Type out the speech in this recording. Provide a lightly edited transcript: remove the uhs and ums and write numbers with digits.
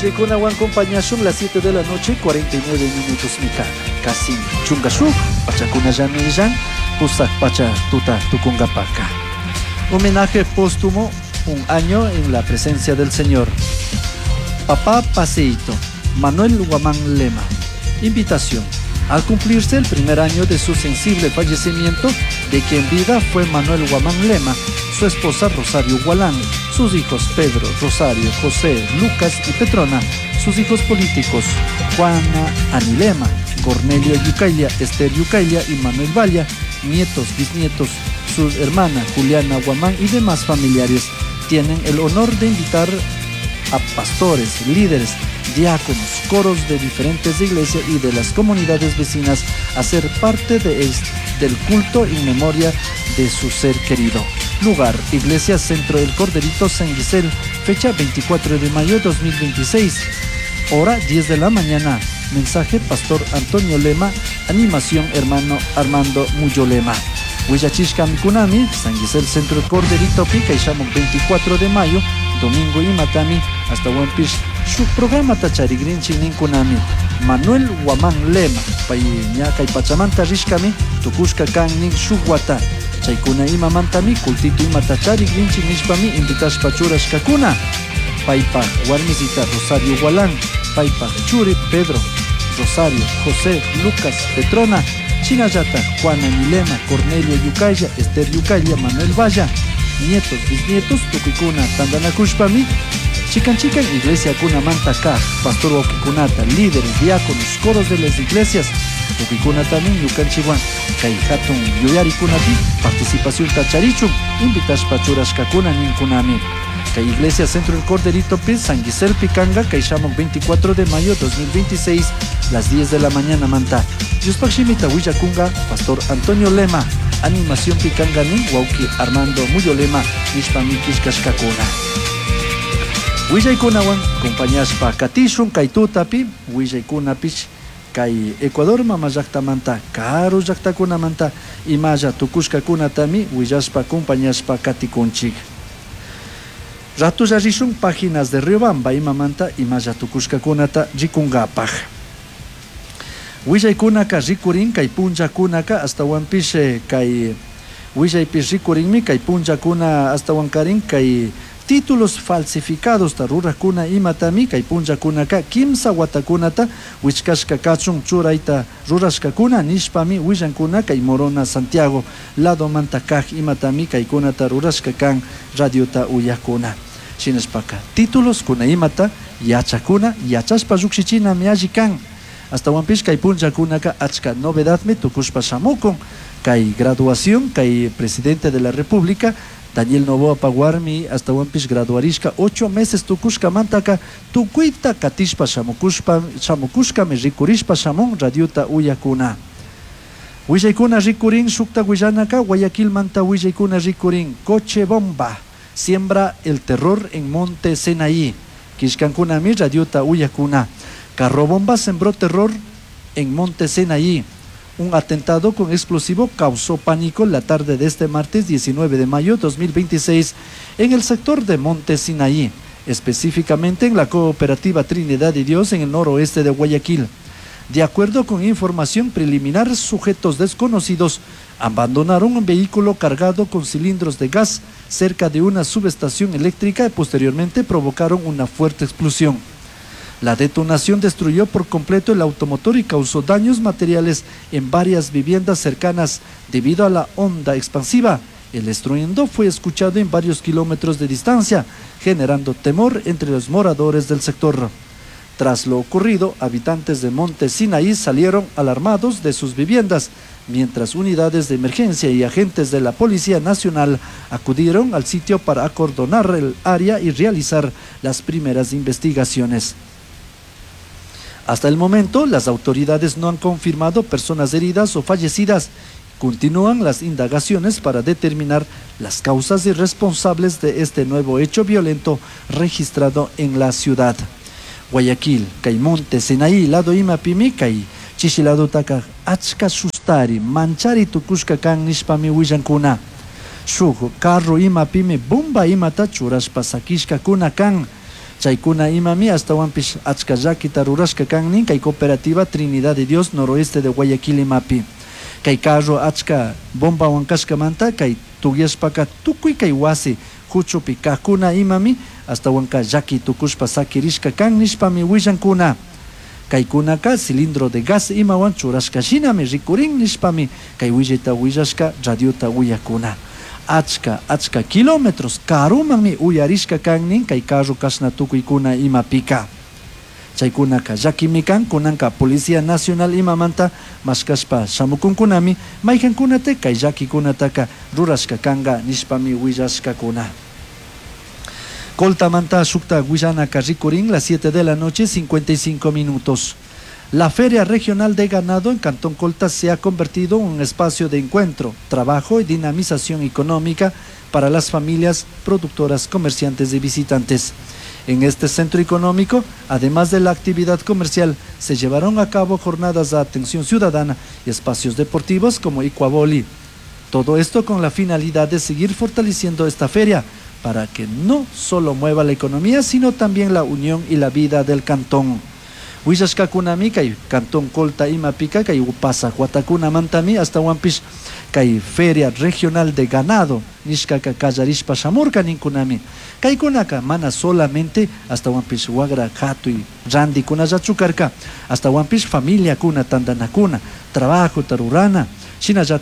Willaycuna wan compañía son las 7 de la noche, 49 minutos mica. Casi chungashuk, pachacuna yanillan, pusak pacha tuta tukungapaca. Homenaje póstumo, un año en la presencia del Señor. Papá Paseíto, Manuel Guamán Lema. Invitación. Al cumplirse el primer año de su sensible fallecimiento, de quien en vida fue Manuel Guamán Lema, su esposa Rosario Gualán, sus hijos Pedro, Rosario, José, Lucas y Petrona, sus hijos políticos Juana Anilema, Cornelio Yucaylia, Esther Yucaylia y Manuel Valla, nietos, bisnietos, su hermana Juliana Guamán y demás familiares, tienen el honor de invitar a pastores, líderes, diáconos, coros de diferentes iglesias y de las comunidades vecinas a ser parte del culto en memoria de su ser querido. Lugar: Iglesia Centro del Corderito San Giselle, fecha 24 de mayo 2026, hora 10 de la mañana. Mensaje: Pastor Antonio Lema, animación hermano Armando Muyo Lema. Huillachishka Mikunami, San Giselle Centro del Corderito, Pica y Shamok 24 de mayo, domingo y Matami, hasta Huampish. Su programa Tacharigrin Chinin Kunami, Manuel Guamán Lema, Payiñaca y Pachamanta Rishkami, Tukushka Kangning Shuguata, Chaikuna Ima Mantami, Kultito Ima Tacharigrin Chinishpami, Invitash Pachuras Kakuna, Paipa, Warmisita Rosario Gualán, Paipa, Churi, Pedro, Rosario, José, Lucas, Petrona, Chinayata, Juana Milema, Cornelio Yucaylia, Esther Yucaylia, Manuel Valla, nietos, bisnietos, Tukikuna, Tandanakushpami, Chican, Iglesia Kuna Mantaka, Pastor Okikunata, líderes, diáconos, coros de las iglesias, Okikuna también, Yucan Chihuan, Kaihatun, Yuyari Kunapi, participación Tacharichu, Invitas Pachuras Kakuna Ninkunami, Kai Iglesia Centro del Corderito Pi, San Giselle Picanga, Kaishamok 24 de mayo 2026, las 10 de la mañana Manta. Yuspakshimita Huillakunga, Pastor Antonio Lema, animación Picanga Nin, Wauki Armando Muyo Lema, Nishpamikis Kashkakuna. Willaykunawan compañashpa katishun kay tutapi willaykunapish kay Ecuador mama llaqtamanta karu llaqtakunamanta imalla tukushkakunatami willashpa compañashpa katikunchik. Ratulla rishun páginas de Riobamba imamanta imalla tukushkakunata rikungapaj. Willaykunaka rikurin kay punchakunaka hasta wampish kay willaypish rikurinmi kay punchakuna hasta wankarin kay títulos falsificados ta rurakuna imatami kay punchakunaka kimsa watakunata wichkashka kachun churaita rurashkakuna nishpami willankuna kay Morona Santiago lado mantakaj imatami kaykunata rurashka kan radiota uyakuna shinashpaka títulos kuna imata yachakuna yachashpa llukshichina mialli kan hasta wampish kay punchakunaka achka novedadmi tukushpa shamukun kay graduación kay presidente de la República Daniel Novoa Paguarmi hasta Wampish graduarishka 8 meses tukushka mantaka tukuita katishpa shamukushka me rikurishpa shamon radiota uyakuna. Willaykuna rikurin shukta Willanaka Guayaquil manta Willaykuna rikurin coche bomba siembra el terror en Monte Sinaí. Kishkankunami radiota uyakuna. Carro bomba sembró terror en Monte Sinaí. Un atentado con explosivo causó pánico la tarde de este martes 19 de mayo 2026 en el sector de Monte Sinaí, específicamente en la cooperativa Trinidad de Dios en el noroeste de Guayaquil. De acuerdo con información preliminar, sujetos desconocidos abandonaron un vehículo cargado con cilindros de gas cerca de una subestación eléctrica y posteriormente provocaron una fuerte explosión. La detonación destruyó por completo el automotor y causó daños materiales en varias viviendas cercanas debido a la onda expansiva. El estruendo fue escuchado en varios kilómetros de distancia, generando temor entre los moradores del sector. Tras lo ocurrido, habitantes de Monte Sinaí salieron alarmados de sus viviendas, mientras unidades de emergencia y agentes de la Policía Nacional acudieron al sitio para acordonar el área y realizar las primeras investigaciones. Hasta el momento, las autoridades no han confirmado personas heridas o fallecidas. Continúan las indagaciones para determinar las causas y responsables de este nuevo hecho violento registrado en la ciudad. Guayaquil, kay Monte Sinaí, lado imapimi, kay Chichilado taka achka sustari, manchari tukushka kan nishpami willankuna. Shuk carro imapimi bomba imata churashpa sakishka kuna kan. chaykuna imami hasta wampish achka llakita rurashka kannin kay cooperativa Trinidad de Dios noroeste de Guayaquil imapi kay carro achka bomba wankashkamanta kay tugyashpaka tukuy kay wasi huchupi kakuna imami hasta wanka llaki tukushpa sakirishka kan nishpami willankuna kaykunaka cilindro de gas imawan churashka shinami rikurin nishpami kay willita willashka radiota uyakuna achka kilómetros karumanmi uyarishka kannin kay carro kashna tukuykuna imapika chaykunaka llakimi kan kunanka Policía Nacional imamanta mashkashpa shamukunkunami maykankunate kay llakikunataka rurashka kanga nishpami willashkakuna. Coltamanta Shukta Guayana Carricurín, las 7 de la noche, 55 minutos. La Feria Regional de Ganado en Cantón Colta se ha convertido en un espacio de encuentro, trabajo y dinamización económica para las familias productoras, comerciantes y visitantes. En este centro económico, además de la actividad comercial, se llevaron a cabo jornadas de atención ciudadana y espacios deportivos como Icuaboli. Todo esto con la finalidad de seguir fortaleciendo esta feria, para que no solo mueva la economía, sino también la unión y la vida del cantón. Huillashkakunami kay Cantón Colta imapika kay upasa huatakuna mantami hasta wampish kay Feria Regional de Ganado nishkaka kallarishpa shamurka ninkunami kaykunaka mana solamente hasta wampish wagra hatuy randikuna yachukarka hasta wampish familia kuna tandanakuna trabajo tarurana shinallatak